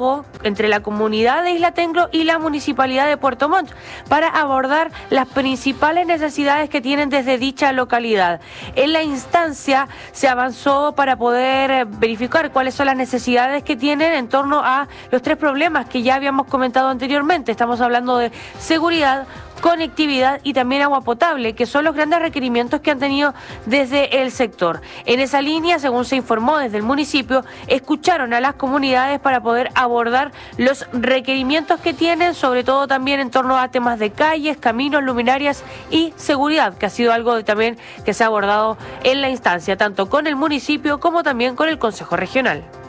diálogo entre la comunidad de Isla Tenglo y la municipalidad de Puerto Montt para abordar las principales necesidades que tienen desde dicha localidad. En la instancia se avanzó para poder verificar cuáles son las necesidades que tienen en torno a los tres problemas que ya habíamos comentado anteriormente. Estamos hablando de seguridad, conectividad y también agua potable, que son los grandes requerimientos que han tenido desde el sector. En esa línea, según se informó desde el municipio, escucharon a las comunidades para poder abordar los requerimientos que tienen, sobre todo también en torno a temas de calles, caminos, luminarias y seguridad, que ha sido algo también que se ha abordado en la instancia, tanto con el municipio como también con el Consejo Regional.